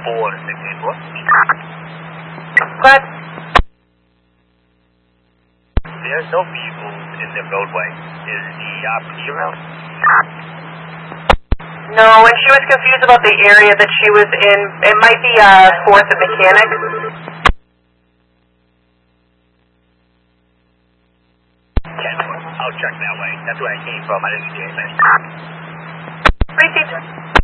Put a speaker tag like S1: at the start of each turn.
S1: 4684.
S2: Go ahead.
S1: There's no vehicles in the roadway. Is the P around?
S2: No, and she was confused about the area that she was in. It might be 4th and Mechanic.
S1: I'll check that way. That's where I came from. I didn't see anything.
S2: Received.